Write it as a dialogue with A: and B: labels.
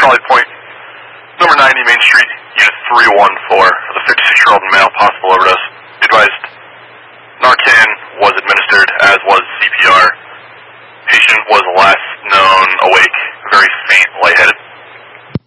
A: Charlie Point, number 90 Main Street, unit 314 for the 56-year-old male, possible overdose. Be advised, Narcan was administered, as was CPR. Patient was last